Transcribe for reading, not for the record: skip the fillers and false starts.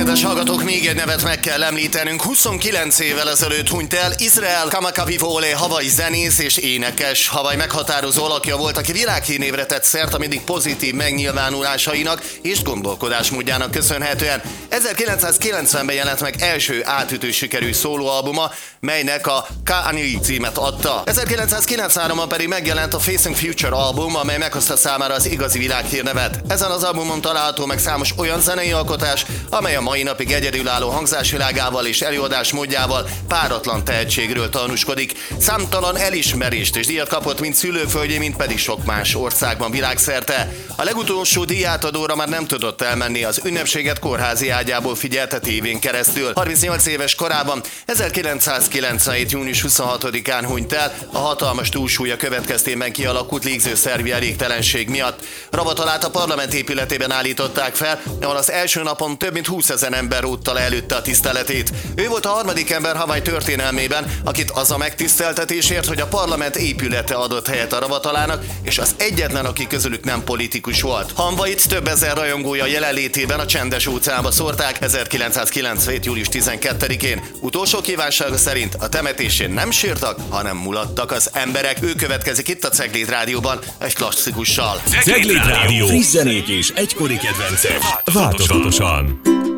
Kedves hallgatók, még egy nevet meg kell említenünk. 29 évvel ezelőtt hunyt el Israel Kamakawiwo'ole, havai zenész és énekes. Hawaii meghatározó alakja volt, aki világhírnévre tett szert a mindig pozitív megnyilvánulásainak és gondolkodásmódjának köszönhetően. 1990-ben jelent meg első átütő sikerű szólóalbuma, melynek a Ka'ani címet adta. 1993-ban pedig megjelent a Facing Future album, amely meghozta számára az igazi világhírnevet. Ezen az albumon található meg számos olyan zenei alkotás, amely a mai napig egyedülálló hangzásvilágával és előadásmódjával páratlan tehetségről tanúskodik. Számtalan elismerést és díjat kapott mind szülőföldjén, mind pedig sok más országban világszerte. A legutolsó díjátadóra már nem tudott elmenni, az ünnepséget kórházi ágyából figyelte tévén keresztül. 38 éves korában 1997. június 26-án hunyt el a hatalmas túlsúlya következtében kialakult légzőszervi elégtelenség miatt. Ravatalát a parlament épületében állították fel, ahol az első napon több mint 20 000 ember rótta le előtte a tiszteletét. Ő volt a harmadik ember Hawaii történelmében, akit az a megtiszteltetésért, hogy a parlament épülete adott helyet a ravatalának, és az egyetlen, aki közülük nem politikus volt. Hamvait több ezer rajongója jelenlétében a Csendes óceánba szórták 1997. július 12-én. Utolsó kívánsága szerint a temetésén nem sírtak, hanem mulattak az emberek. Ő következik itt a Cegléd Rádióban egy klasszikussal. Cegléd Rádió. Friss zenék és egykori kedvencek. Változatosan.